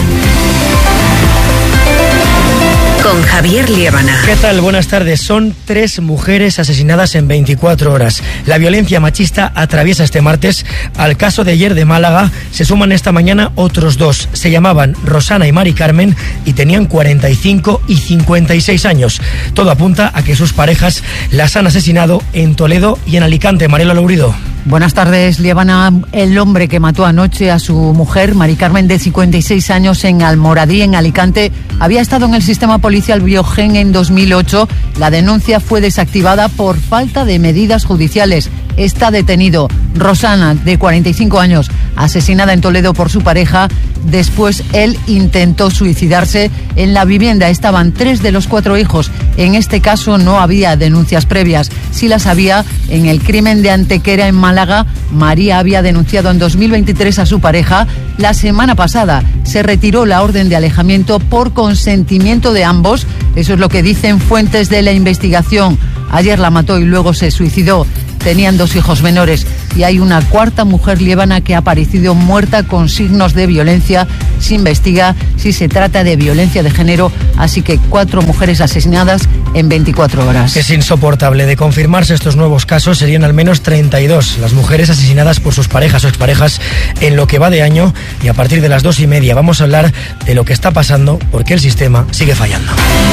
Con Javier Liébana.
¿Qué tal? Buenas tardes. Son tres mujeres asesinadas en veinticuatro horas. La violencia machista atraviesa este martes. Al caso de ayer de Málaga se suman esta mañana otros dos. Se llamaban Rosana y Mari Carmen y tenían cuarenta y cinco y cincuenta y seis años. Todo apunta a que sus parejas las han asesinado en Toledo y en Alicante. Mariela Lourido.
Buenas tardes, Liébana. El hombre que mató anoche a su mujer, Mari Carmen, de cincuenta y seis años, en Almoradí, en Alicante, había estado en el sistema policial Biogen en dos mil ocho. La denuncia fue desactivada por falta de medidas judiciales. Está detenido. Rosana, de cuarenta y cinco años, asesinada en Toledo por su pareja. Después él intentó suicidarse en la vivienda. Estaban tres de los cuatro hijos. En este caso no había denuncias previas. Sí las había en el crimen de Antequera en Málaga. María había denunciado en dos mil veintitrés a su pareja. La semana pasada se retiró la orden de alejamiento por consentimiento de ambos. Eso es lo que dicen fuentes de la investigación. Ayer la mató y luego se suicidó. Tenían dos hijos menores y hay una cuarta mujer liébana que ha aparecido muerta con signos de violencia. Se investiga si se trata de violencia de género, así que cuatro mujeres asesinadas en veinticuatro horas.
Es insoportable. De confirmarse estos nuevos casos, serían al menos treinta y dos las mujeres asesinadas por sus parejas o exparejas en lo que va de año, y a partir de las dos y media vamos a hablar de lo que está pasando porque el sistema sigue fallando.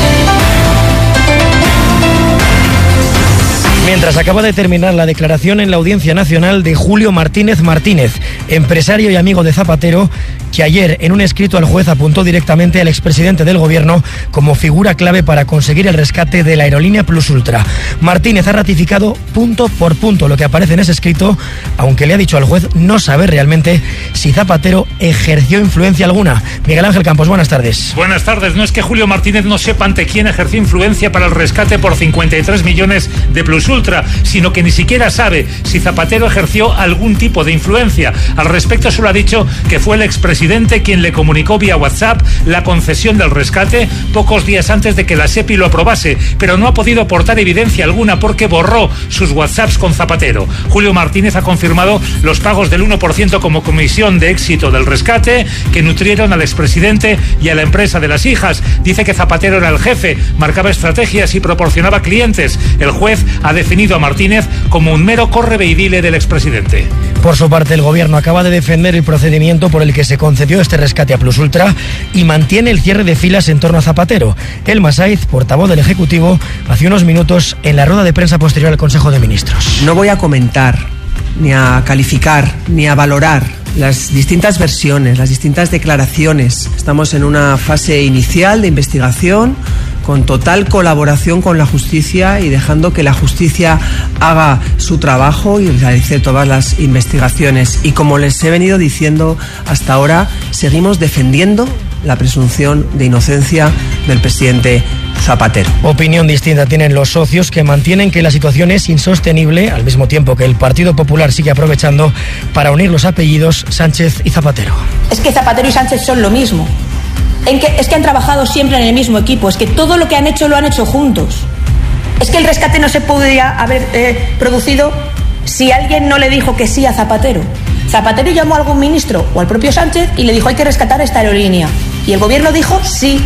Mientras acaba de terminar la declaración en la Audiencia Nacional de Julio Martínez Martínez, empresario y amigo de Zapatero, que ayer en un escrito al juez apuntó directamente al expresidente del gobierno como figura clave para conseguir el rescate de la aerolínea Plus Ultra. Martínez ha ratificado punto por punto lo que aparece en ese escrito, aunque le ha dicho al juez no saber realmente si Zapatero ejerció influencia alguna. Miguel Ángel Campos, buenas tardes.
Buenas tardes. No es que Julio Martínez no sepa ante quién ejerció influencia para el rescate por cincuenta y tres millones de Plus Ultra, sino que ni siquiera sabe si Zapatero ejerció algún tipo de influencia. Al respecto solo ha dicho que fue el expresidente quien le comunicó vía WhatsApp la concesión del rescate pocos días antes de que la SEPI lo aprobase, pero no ha podido aportar evidencia alguna porque borró sus WhatsApps con Zapatero. Julio Martínez ha confirmado los pagos del uno por ciento como comisión de éxito del rescate que nutrieron al expresidente y a la empresa de las hijas. Dice que Zapatero era el jefe, marcaba estrategias y proporcionaba clientes. El juez ha definido a Martínez como un mero correveidile del expresidente.
Por su parte, el gobierno acaba de defender el procedimiento por el que se concedió este rescate a Plus Ultra y mantiene el cierre de filas en torno a Zapatero. Elma Saiz, portavoz del Ejecutivo, hace unos minutos en la rueda de prensa posterior al Consejo de Ministros.
No voy a comentar, ni a calificar, ni a valorar las distintas versiones, las distintas declaraciones. Estamos en una fase inicial de investigación, con total colaboración con la justicia y dejando que la justicia haga su trabajo y realice todas las investigaciones. Y como les he venido diciendo hasta ahora, seguimos defendiendo la presunción de inocencia del presidente Zapatero.
Opinión distinta tienen los socios, que mantienen que la situación es insostenible, al mismo tiempo que el Partido Popular sigue aprovechando para unir los apellidos Sánchez y Zapatero.
Es que Zapatero y Sánchez son lo mismo. En que, es que han trabajado siempre en el mismo equipo, es que todo lo que han hecho lo han hecho juntos. Es que el rescate no se podría haber eh, producido si alguien no le dijo que sí a Zapatero. Zapatero llamó a algún ministro o al propio Sánchez y le dijo: hay que rescatar esta aerolínea. Y el gobierno dijo sí.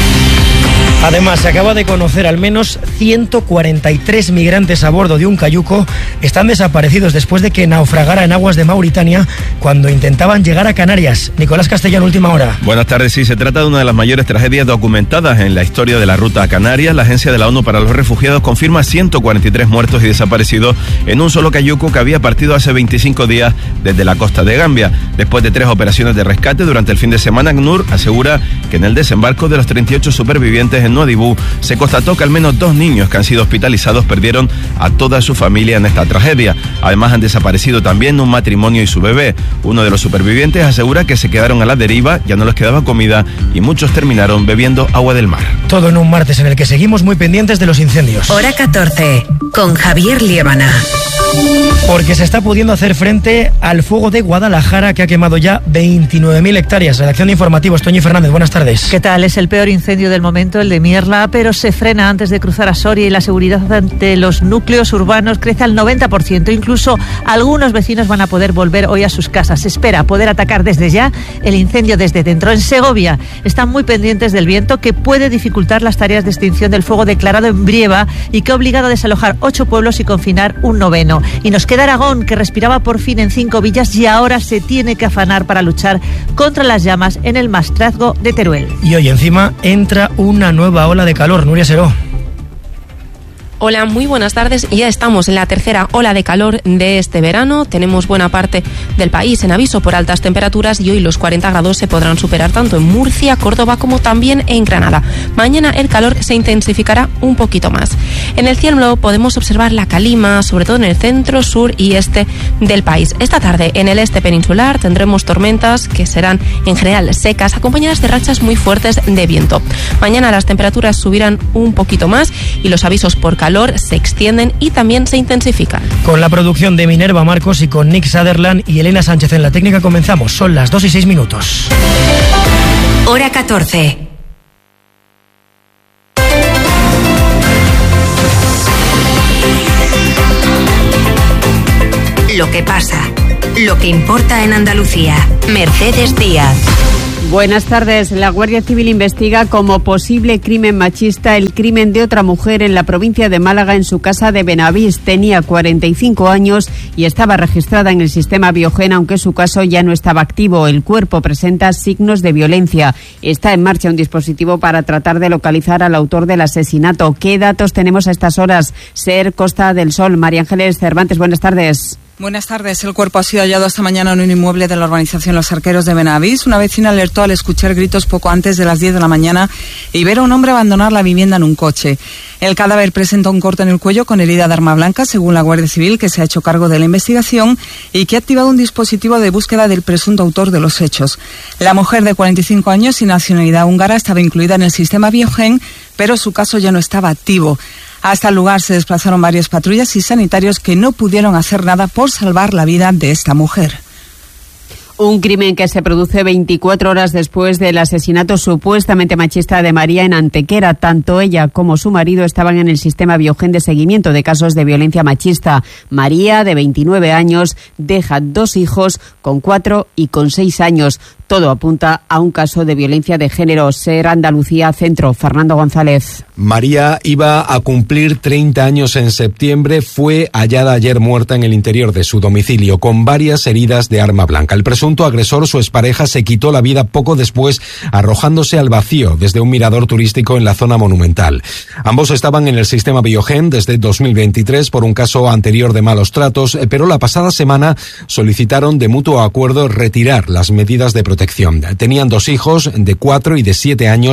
Además, se acaba de conocer al menos ciento cuarenta y tres migrantes a bordo de un cayuco están desaparecidos después de que naufragara en aguas de Mauritania cuando intentaban llegar a Canarias. Nicolás Castellano, última hora.
Buenas tardes. Sí, se trata de una de las mayores tragedias documentadas en la historia de la ruta a Canarias. La Agencia de la ONU para los Refugiados confirma ciento cuarenta y tres muertos y desaparecidos en un solo cayuco que había partido hace veinticinco días desde la costa de Gambia. Después de tres operaciones de rescate durante el fin de semana, ACNUR asegura que en el desembarco de los treinta y ocho supervivientes en Nuadhibou se constató que al menos dos niños que han sido hospitalizados perdieron a toda su familia en esta tragedia. Además, han desaparecido también un matrimonio y su bebé. Uno de los supervivientes asegura que se quedaron a la deriva, ya no les quedaba comida y muchos terminaron bebiendo agua del mar.
Todo en un martes en el que seguimos muy pendientes de los incendios.
Hora catorce, con Javier Liébana.
Porque se está pudiendo hacer frente al fuego de Guadalajara, que ha quemado ya veintinueve mil hectáreas. Redacción de informativos, Toñi Fernández, buenas tardes.
¿Qué tal? Es el peor incendio del momento, el de Mierla, pero se frena antes de cruzar a Soria y la seguridad ante los núcleos urbanos crece al noventa por ciento. Incluso algunos vecinos van a poder volver hoy a sus casas. Se espera poder atacar desde ya el incendio desde dentro. En Segovia están muy pendientes del viento, que puede dificultar las tareas de extinción del fuego declarado en Brieva y que ha obligado a desalojar ocho pueblos y confinar un noveno. Y nos queda Aragón, que respiraba por fin en cinco villas y ahora se tiene que afanar para luchar contra las llamas en el Maestrazgo de Teruel.
Y hoy encima entra una nueva ola de calor. Nuria Seró.
Hola, muy buenas tardes. Ya estamos en la tercera ola de calor de este verano. Tenemos buena parte del país en aviso por altas temperaturas y hoy los cuarenta grados se podrán superar tanto en Murcia, Córdoba como también en Granada. Mañana el calor se intensificará un poquito más. En el cielo podemos observar la calima, sobre todo en el centro, sur y este del país. Esta tarde en el este peninsular tendremos tormentas que serán en general secas, acompañadas de rachas muy fuertes de viento. Mañana las temperaturas subirán un poquito más y los avisos por calor calor se extienden y también se intensifican.
Con la producción de Minerva Marcos y con Nick Sutherland y Elena Sánchez en la técnica comenzamos. Son las dos y seis minutos.
Hora catorce. Lo que pasa, lo que importa en Andalucía. Mercedes Díaz.
Buenas tardes. La Guardia Civil investiga como posible crimen machista el crimen de otra mujer en la provincia de Málaga en su casa de Benavís. Tenía cuarenta y cinco años y estaba registrada en el sistema Biogen, aunque su caso ya no estaba activo. El cuerpo presenta signos de violencia. Está en marcha un dispositivo para tratar de localizar al autor del asesinato. ¿Qué datos tenemos a estas horas? Ser Costa del Sol. María Ángeles Cervantes, buenas tardes.
Buenas tardes. El cuerpo ha sido hallado esta mañana en un inmueble de la urbanización Los Arqueros de Benavís. Una vecina alertó al escuchar gritos poco antes de las diez de la mañana y ver a un hombre abandonar la vivienda en un coche. El cadáver presenta un corte en el cuello con herida de arma blanca, según la Guardia Civil, que se ha hecho cargo de la investigación y que ha activado un dispositivo de búsqueda del presunto autor de los hechos. La mujer de cuarenta y cinco años y nacionalidad húngara estaba incluida en el sistema Biogen, pero su caso ya no estaba activo. Hasta el lugar se desplazaron varias patrullas y sanitarios que no pudieron hacer nada por salvar la vida de esta mujer.
Un crimen que se produce veinticuatro horas después del asesinato supuestamente machista de María en Antequera. Tanto ella como su marido estaban en el sistema Biogen de seguimiento de casos de violencia machista. María, de veintinueve años, deja dos hijos con cuatro y con seis años. Todo apunta a un caso de violencia de género. Ser Andalucía Centro. Fernando González.
María iba a cumplir treinta años en septiembre. Fue hallada ayer muerta en el interior de su domicilio con varias heridas de arma blanca. El presunto agresor, su expareja, se quitó la vida poco después, arrojándose al vacío desde un mirador turístico en la zona monumental. Ambos estaban en el sistema Biogen desde dos mil veintitrés por un caso anterior de malos tratos, pero la pasada semana solicitaron de mutuo acuerdo retirar las medidas de protección. Tenían dos hijos de cuatro y de siete años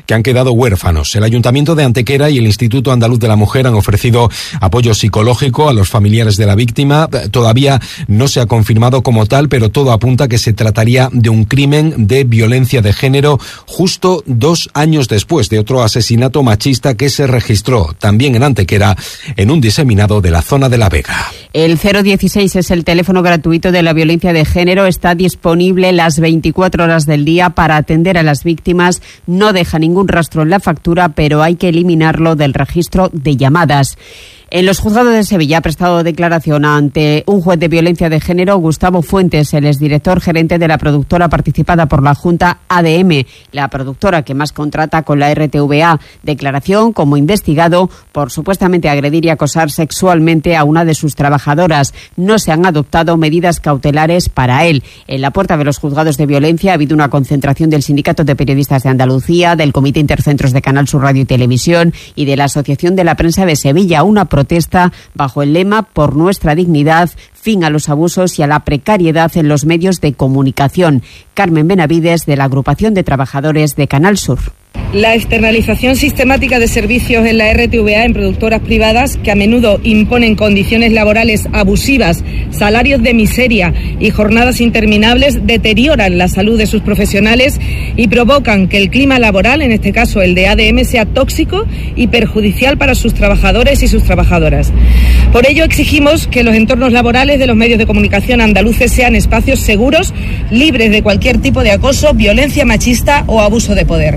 que han quedado huérfanos. El Ayuntamiento de Antequera y el Instituto Andaluz de la Mujer han ofrecido apoyo psicológico a los familiares de la víctima. Todavía no se ha confirmado como tal, pero todo apunta a que se trataría de un crimen de violencia de género justo dos años después de otro asesinato machista que se registró también en Antequera, en un diseminado de la zona de La Vega.
El cero dieciséis es el teléfono gratuito de la violencia de género. Está disponible las veinticuatro horas del día para atender a las víctimas. No deja ningún rastro en la factura, pero hay que eliminarlo del registro de llamadas. En los juzgados de Sevilla ha prestado declaración ante un juez de violencia de género, Gustavo Fuentes, el exdirector gerente de la productora participada por la Junta A D M, la productora que más contrata con la R T V A. Declaración como investigado por supuestamente agredir y acosar sexualmente a una de sus trabajadoras. No se han adoptado medidas cautelares para él. En la puerta de los juzgados de violencia ha habido una concentración del Sindicato de Periodistas de Andalucía, del Comité Intercentros de Canal Sur Radio y Televisión y de la Asociación de la Prensa de Sevilla. Una protesta bajo el lema "Por nuestra dignidad, fin a los abusos y a la precariedad en los medios de comunicación". Carmen Benavides, de la Agrupación de Trabajadores de Canal Sur.
La externalización sistemática de servicios en la R T V A en productoras privadas, que a menudo imponen condiciones laborales abusivas, salarios de miseria y jornadas interminables, deterioran la salud de sus profesionales y provocan que el clima laboral, en este caso el de A D M, sea tóxico y perjudicial para sus trabajadores y sus trabajadoras. Por ello exigimos que los entornos laborales de los medios de comunicación andaluces sean espacios seguros, libres de cualquier tipo de acoso, violencia machista o abuso de poder.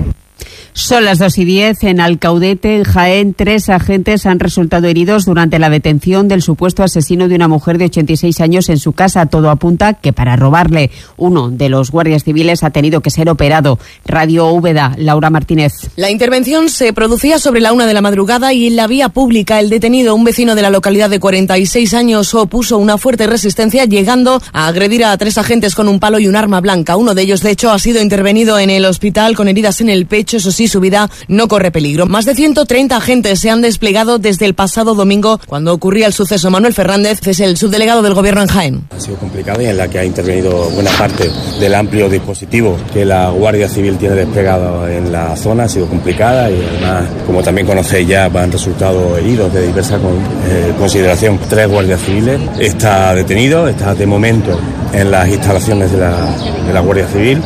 Son las dos y diez. En Alcaudete, en Jaén, tres agentes han resultado heridos durante la detención del supuesto asesino de una mujer de ochenta y seis años en su casa. Todo apunta que para robarle, uno de los guardias civiles ha tenido que ser operado. Radio Úbeda, Laura Martínez.
La intervención se producía sobre la una de la madrugada y en la vía pública. El detenido, un vecino de la localidad de cuarenta y seis años, opuso una fuerte resistencia, llegando a agredir a tres agentes con un palo y un arma blanca. Uno de ellos, de hecho, ha sido intervenido en el hospital con heridas en el pecho. Eso sí, su vida no corre peligro. Más de ciento treinta agentes se han desplegado desde el pasado domingo, cuando ocurría el suceso. Manuel Fernández es el subdelegado del Gobierno en Jaén.
Ha sido complicado y en la que ha intervenido buena parte del amplio dispositivo que la Guardia Civil tiene desplegado en la zona. Ha sido complicada y además, como también conocéis, ya han resultado heridos de diversa con, eh, consideración. Tres guardias civiles. Está detenido, está de momento en las instalaciones de la, de la Guardia Civil.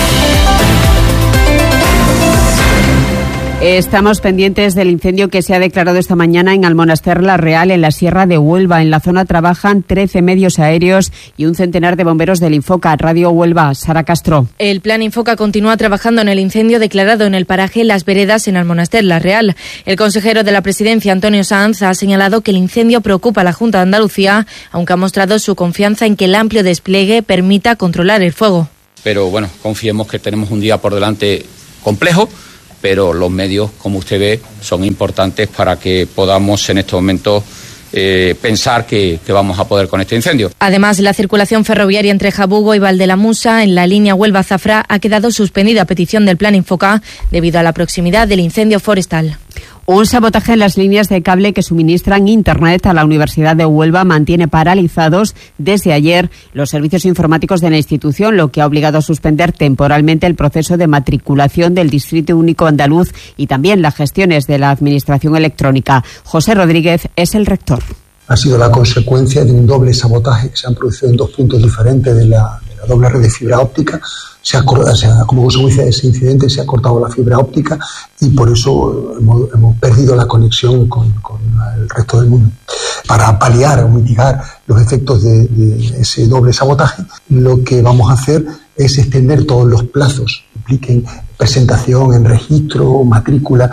Estamos pendientes del incendio que se ha declarado esta mañana en Almonaster La Real, en la Sierra de Huelva. En la zona trabajan trece medios aéreos y un centenar de bomberos del Infoca. Radio Huelva, Sara Castro.
El plan Infoca continúa trabajando en el incendio declarado en el paraje Las Veredas, en Almonaster La Real. El consejero de la Presidencia, Antonio Sanz, ha señalado que el incendio preocupa a la Junta de Andalucía, aunque ha mostrado su confianza en que el amplio despliegue permita controlar el fuego.
Pero bueno, confiemos que tenemos un día por delante complejo, pero los medios, como usted ve, son importantes para que podamos en estos momentos eh, pensar que, que vamos a poder con este incendio.
Además, la circulación ferroviaria entre Jabugo y Valdelamusa en la línea Huelva-Zafra ha quedado suspendida a petición del Plan Infoca debido a la proximidad del incendio forestal.
Un sabotaje en las líneas de cable que suministran Internet a la Universidad de Huelva mantiene paralizados desde ayer los servicios informáticos de la institución, lo que ha obligado a suspender temporalmente el proceso de matriculación del Distrito Único Andaluz y también las gestiones de la Administración Electrónica. José Rodríguez es el rector.
Ha sido la consecuencia de un doble sabotaje que se han producido en dos puntos diferentes de la, de la doble red de fibra óptica. Se ha, o sea, como consecuencia de ese incidente se ha cortado la fibra óptica y por eso hemos, hemos perdido la conexión con, con el resto del mundo. Para paliar o mitigar los efectos de, de ese doble sabotaje, lo que vamos a hacer es extender todos los plazos que impliquen presentación en registro, matrícula,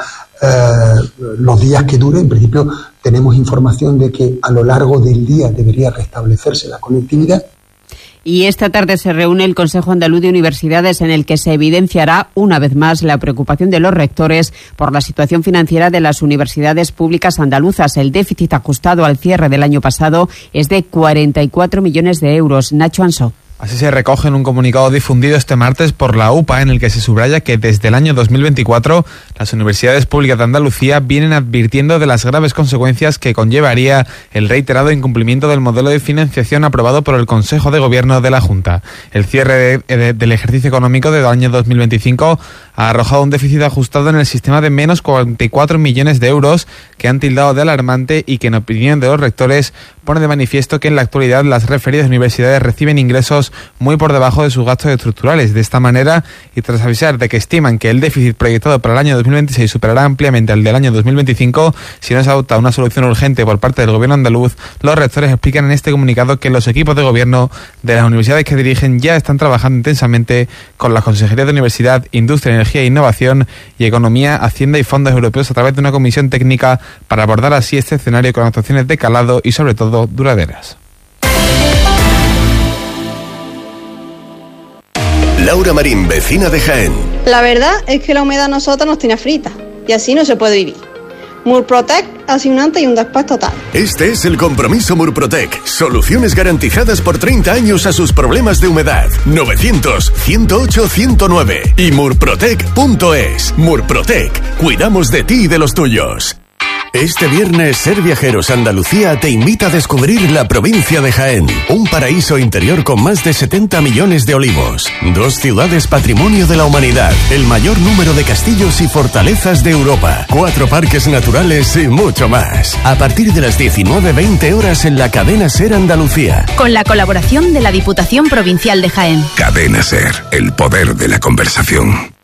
eh, los días que dure. En principio tenemos información de que a lo largo del día debería restablecerse la conectividad.
Y esta tarde se reúne el Consejo Andaluz de Universidades, en el que se evidenciará una vez más la preocupación de los rectores por la situación financiera de las universidades públicas andaluzas. El déficit ajustado al cierre del año pasado es de cuarenta y cuatro millones de euros. Nacho Ansó.
Así se recoge en un comunicado difundido este martes por la U P A, en el que se subraya que desde el año dos mil veinticuatro
las universidades públicas de Andalucía vienen advirtiendo de las graves consecuencias que conllevaría el reiterado incumplimiento del modelo de financiación aprobado por el Consejo de Gobierno de la Junta. El cierre de, de, del ejercicio económico del año dos mil veinticinco ha arrojado un déficit ajustado en el sistema de menos cuarenta y cuatro millones de euros que han tildado de alarmante y que, en opinión de los rectores, pone de manifiesto que en la actualidad las referidas universidades reciben ingresos muy por debajo de sus gastos estructurales. De esta manera, y tras avisar de que estiman que el déficit proyectado para el año dos mil veintiséis superará ampliamente al del año dos mil veinticinco, si no se adopta una solución urgente por parte del gobierno andaluz, los rectores explican en este comunicado que los equipos de gobierno de las universidades que dirigen ya están trabajando intensamente con las consejerías de Universidad, Industria, Energía e Innovación y Economía, Hacienda y fondos europeos a través de una comisión técnica para abordar así este escenario con actuaciones de calado y sobre todo duraderas.
Laura Marín, vecina de Jaén.
La verdad es que la humedad a nosotros nos tiene frita y así no se puede vivir. Murprotec hace un antes y un después total.
Este es el compromiso Murprotec. Soluciones garantizadas por treinta años a sus problemas de humedad. novecientos, ciento ocho, ciento nueve y murprotec punto es. Murprotec. Cuidamos de ti y de los tuyos. Este viernes, Ser Viajeros Andalucía te invita a descubrir la provincia de Jaén, un paraíso interior con más de setenta millones de olivos, dos ciudades patrimonio de la humanidad, el mayor número de castillos y fortalezas de Europa, cuatro parques naturales y mucho más. A partir de las diecinueve veinte horas en la cadena Ser Andalucía.
Con la colaboración de la Diputación Provincial de Jaén.
Cadena Ser, el poder de la conversación.